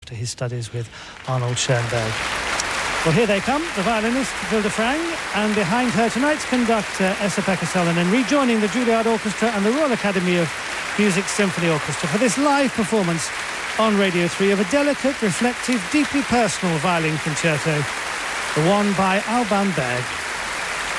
after his studies with Arnold Schoenberg. Well, here they come, the violinist Vilde Frang, and behind her tonight's conductor Esa-Pekka Salonen, rejoining the Juilliard Orchestra and the Royal Academy of Music Symphony Orchestra for this live performance on Radio 3 of a delicate, reflective, deeply personal violin concerto, the one by Alban Berg.